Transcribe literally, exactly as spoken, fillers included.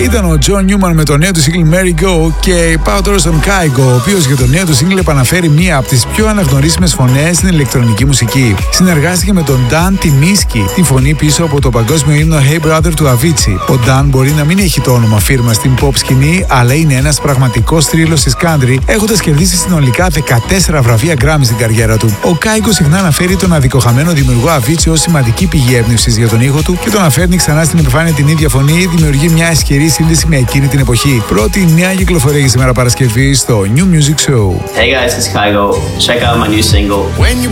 Ήταν ο John Newman με το νέο του single Merry Go και πάω τώρα στον Kygo, ο οποίος για το νέο του single επαναφέρει μία από τις πιο αναγνωρίσιμες φωνές στην ηλεκτρονική μουσική. Συνεργάστηκε με τον Dan Timiski, τη φωνή πίσω από το παγκόσμιο ύμνο Hey Brother του Avicii. Ο Dan μπορεί να μην έχει το όνομα φίρμα στην pop σκηνή, αλλά είναι ένας πραγματικός θρύλος της country, έχοντας κερδίσει συνολικά δεκατέσσερα βραβεία Grammy στην καριέρα του. Ο Kygo συχνά αναφέρει τον αδικοχαμένο δημιουργό Avicii ως σημαντική πηγή έμπνευσης για τον ήχο του και τον αναφέρνει ξανά στην επιφάνεια την ίδια φωνή, δημιουργεί μια ισχυρή σύνδεση με εκείνη την εποχή. Πρώτη νέα κυκλοφορία για σήμερα Παρασκευή στο New Music Show. Hey guys, it's Kygo. Check out my new single. When you